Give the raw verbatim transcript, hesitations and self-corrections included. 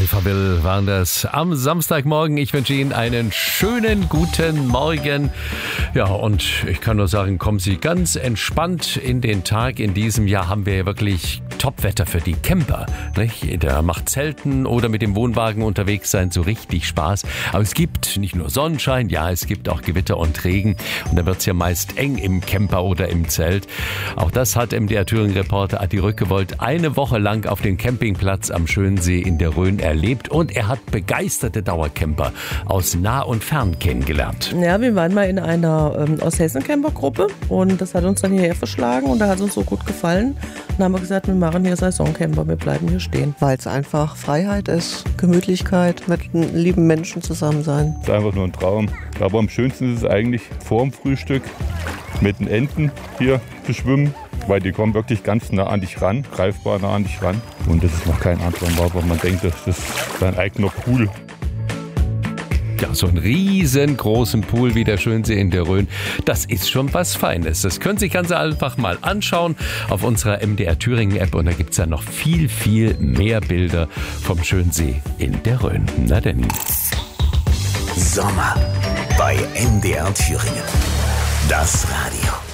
Alphaville waren das am Samstagmorgen. Ich wünsche Ihnen einen schönen guten Morgen. Ja, und ich kann nur sagen, kommen Sie ganz entspannt in den Tag. In diesem Jahr haben wir ja wirklich Topwetter für die Camper. Nicht? Da macht Zelten oder mit dem Wohnwagen unterwegs sein so richtig Spaß. Aber es gibt nicht nur Sonnenschein, ja, es gibt auch Gewitter und Regen. Und da wird es ja meist eng im Camper oder im Zelt. Auch das hat M D R Thüringen-Reporter Adi Rückewold eine Woche lang auf dem Campingplatz am Schönsee in der Rhön erlebt. Und er hat begeisterte Dauercamper aus nah und fern kennengelernt. Ja, wir waren mal in einer ähm, Osthessen-Campergruppe und das hat uns dann hierher verschlagen und da hat es uns so gut gefallen. Dann haben wir gesagt, wir machen hier Saisoncamper, wir bleiben hier stehen. Weil es einfach Freiheit ist, Gemütlichkeit, mit lieben Menschen zusammen sein. Es ist einfach nur ein Traum. Aber am schönsten ist es eigentlich vor dem Frühstück mit den Enten hier zu schwimmen, weil die kommen wirklich ganz nah an dich ran, greifbar nah an dich ran. Und das ist noch kein anderer Ort, man denkt, das ist sein eigener Pool. Ja, so einen riesengroßen Pool wie der Schönsee in der Rhön, das ist schon was Feines. Das können Sie sich ganz einfach mal anschauen auf unserer M D R Thüringen App und da gibt es ja noch viel, viel mehr Bilder vom Schönsee in der Rhön. Na denn. Sommer bei M D R Thüringen. Das Radio.